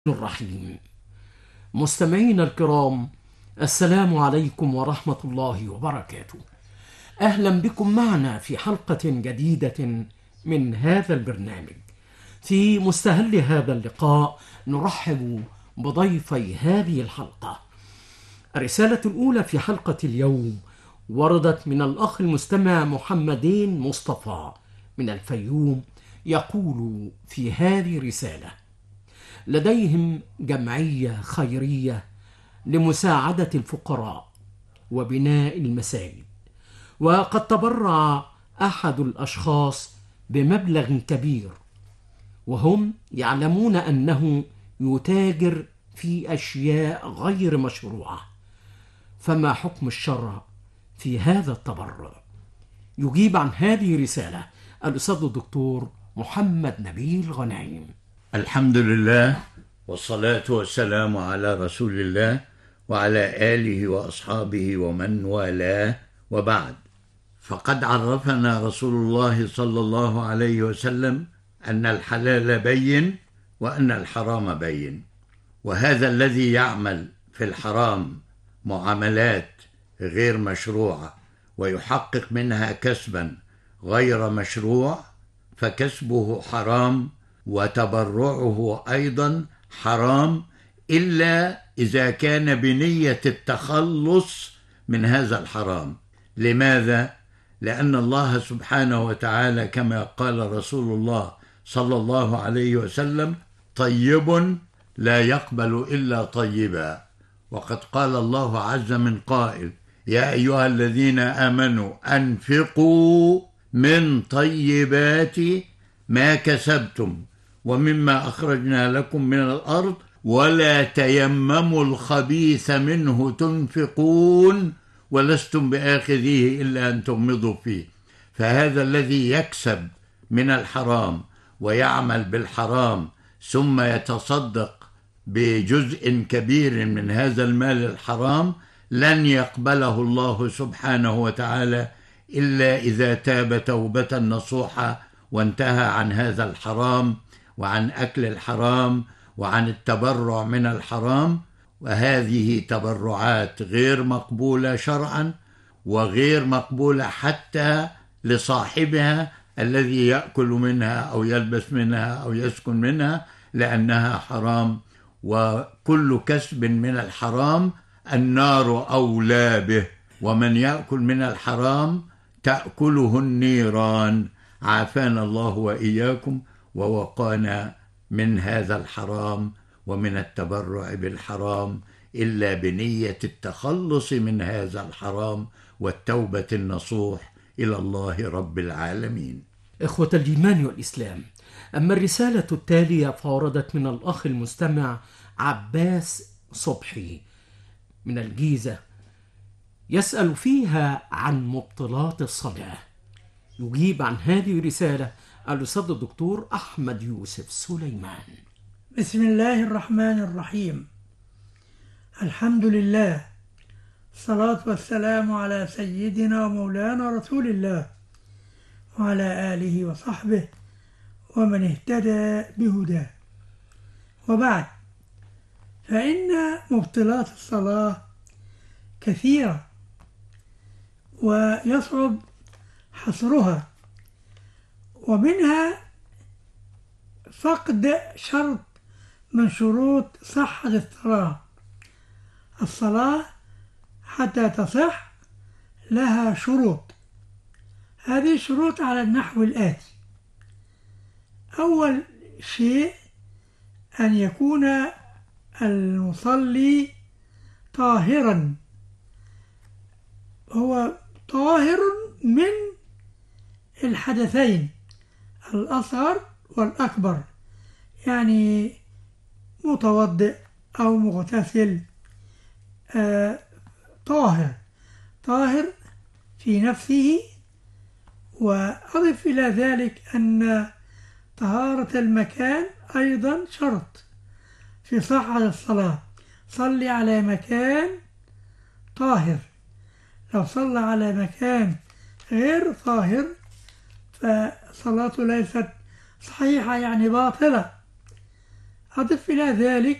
الرحيم. مستمعينا الكرام، السلام عليكم ورحمة الله وبركاته. أهلا بكم معنا في حلقة جديدة من هذا البرنامج. في مستهل هذا اللقاء نرحب بضيفي هذه الحلقة. الرسالة الأولى في حلقة اليوم وردت من الأخ المستمع محمدين مصطفى من الفيوم، يقول في هذه الرسالة: لديهم جمعية خيرية لمساعدة الفقراء وبناء المساجد، وقد تبرع أحد الأشخاص بمبلغ كبير، وهم يعلمون أنه يتاجر في أشياء غير مشروعة، فما حكم الشرع في هذا التبرع؟ يجيب عن هذه الرسالة الأستاذ الدكتور محمد نبيل غنايم. الحمد لله والصلاة والسلام على رسول الله وعلى آله وأصحابه ومن والاه، وبعد. فقد عرفنا رسول الله صلى الله عليه وسلم أن الحلال بين وأن الحرام بين، وهذا الذي يعمل في الحرام معاملات غير مشروعة ويحقق منها كسبا غير مشروع فكسبه حرام، وتبرعه أيضا حرام، إلا إذا كان بنية التخلص من هذا الحرام. لماذا؟ لأن الله سبحانه وتعالى كما قال رسول الله صلى الله عليه وسلم: طيب لا يقبل إلا طيبا. وقد قال الله عز من قائل: يا أيها الذين آمنوا أنفقوا من طيبات ما كسبتم ومما أخرجنا لكم من الأرض ولا تيمموا الخبيث منه تنفقون ولستم بآخذيه إلا أن تغمضوا فيه. فهذا الذي يكسب من الحرام ويعمل بالحرام ثم يتصدق بجزء كبير من هذا المال الحرام لن يقبله الله سبحانه وتعالى إلا إذا تاب توبة نصوحة وانتهى عن هذا الحرام وعن أكل الحرام وعن التبرع من الحرام. وهذه تبرعات غير مقبولة شرعا وغير مقبولة حتى لصاحبها الذي يأكل منها أو يلبس منها أو يسكن منها، لأنها حرام، وكل كسب من الحرام النار أولى به، ومن يأكل من الحرام تأكله النيران. عافانا الله وإياكم ووقانا من هذا الحرام ومن التبرع بالحرام، إلا بنية التخلص من هذا الحرام والتوبة النصوح إلى الله رب العالمين. إخوة الإيمان والإسلام، أما الرسالة التالية فوردت من الأخ المستمع عباس صبحي من الجيزة، يسأل فيها عن مبطلات الصلاة. يجيب عن هذه الرسالة الأستاذ الدكتور أحمد يوسف سليمان. بسم الله الرحمن الرحيم. الحمد لله، الصلاة والسلام على سيدنا ومولانا رسول الله وعلى آله وصحبه ومن اهتدى بهداه، وبعد، فإن مبطلات الصلاة كثيرة ويصعب حصرها، ومنها فقد شرط من شروط صحة الصلاة. الصلاة حتى تصح لها شروط. هذه الشروط على النحو الآتي: أول شيء أن يكون المصلي طاهرا، هو طاهر من الحدثين الأصغر والأكبر، يعني متوضئ أو مغتسل، طاهر في نفسه. وأضف إلى ذلك أن طهارة المكان أيضا شرط في صحة الصلاة. صلي على مكان طاهر، لو صلى على مكان غير طاهر فصلاته ليست صحيحة، يعني باطلة. أضف إلى ذلك